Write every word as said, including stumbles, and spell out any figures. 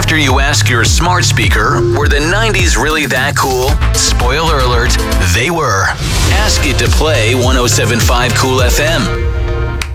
After you ask your smart speaker, were the nineties really that cool? Spoiler alert, they were. Ask it to play one oh seven point five Cool F M.